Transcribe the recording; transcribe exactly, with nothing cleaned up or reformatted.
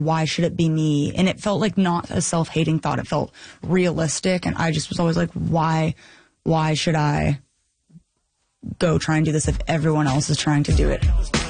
why should it be me? And it felt like not a self-hating thought. It felt realistic. And I just was always like, why, why should I go try and do this if everyone else is trying to do it?